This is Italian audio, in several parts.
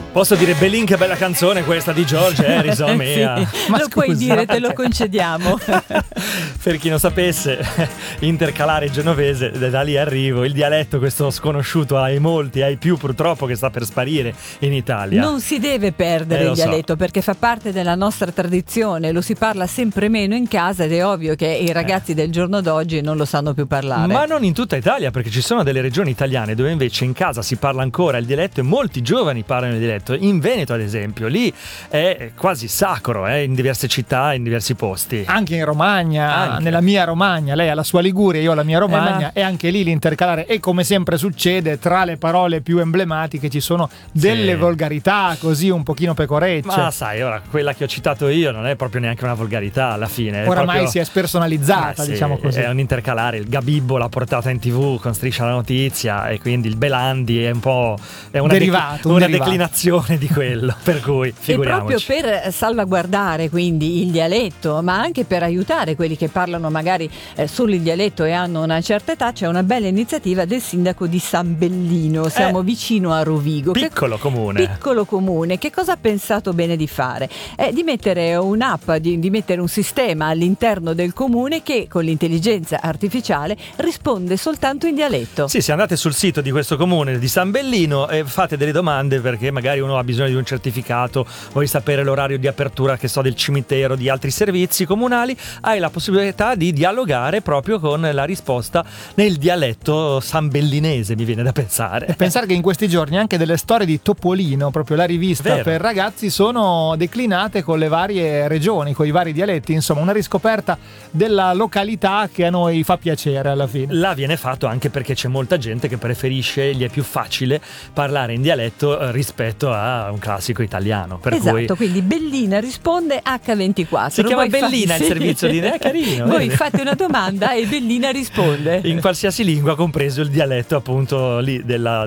Posso dire, Belin, che bella canzone questa di George Harrison, mia. Sì, lo puoi dire, te lo concediamo. Per chi non sapesse, intercalare genovese, da lì arrivo. Il dialetto, questo sconosciuto ai molti, ai più purtroppo, che sta per sparire in Italia. Non si deve perdere il dialetto, perché fa parte della nostra tradizione, lo si parla sempre meno in casa ed è ovvio che i ragazzi del giorno d'oggi non lo sanno più parlare. Ma non in tutta Italia, perché ci sono delle regioni italiane dove invece in casa si parla ancora il dialetto e molti giovani parlano il dialetto. In Veneto, ad esempio, lì è quasi sacro, in diverse città, in diversi posti. Anche in Romagna, nella mia Romagna, lei ha la sua Liguria, io ho la mia Romagna, e anche lì l'intercalare, e come sempre succede, tra le parole più emblematiche ci sono delle volgarità, così un pochino pecorecce. Ma sai, ora quella che ho citato io non è proprio neanche una volgarità alla fine. Oramai si è spersonalizzata, diciamo così. È un intercalare, il Gabibbo l'ha portata in TV con Striscia la Notizia, e quindi il Belandi è un po' una declinazione di quello, per cui figuriamoci. E proprio per salvaguardare quindi il dialetto, ma anche per aiutare quelli che parlano magari solo il dialetto e hanno una certa età, c'è una bella iniziativa del sindaco di San Bellino. Siamo vicino a Rovigo. Piccolo comune. Che cosa ha pensato bene di fare? Di mettere un'app, di mettere un sistema all'interno del comune che con l'intelligenza artificiale risponde soltanto in dialetto. Sì, se andate sul sito di questo comune di San Bellino e fate delle domande, perché magari uno ha bisogno di un certificato, vuoi sapere l'orario di apertura, che so, del cimitero, di altri servizi comunali, hai la possibilità di dialogare proprio con la risposta nel dialetto sambellinese, mi viene da pensare. Pensare che in questi giorni anche delle storie di Topolino, proprio la rivista per ragazzi, sono declinate con le varie regioni, con i vari dialetti, insomma una riscoperta della località che a noi fa piacere alla fine. Là viene fatto anche perché c'è molta gente che preferisce, gli è più facile parlare in dialetto rispetto a un classico italiano. Esatto, quindi Bellina risponde H24. Si chiama Bellina il servizio di carino. Voi fate una domanda e Bellina risponde. In qualsiasi lingua, compreso il dialetto appunto lì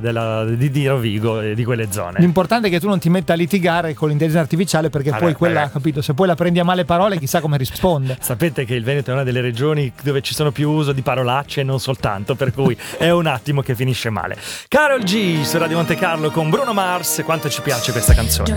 di Rovigo e di quelle zone. L'importante è che tu non ti metta a litigare con l'intelligenza artificiale, perché poi quella, capito, se poi la prendi a male parole chissà come risponde. Sapete che il Veneto è una delle regioni dove ci sono più uso di parolacce e non soltanto, per cui è un attimo che finisce male. Karol G su Radio Monte Carlo con Bruno Mars. Quanto ci piace questa canzone.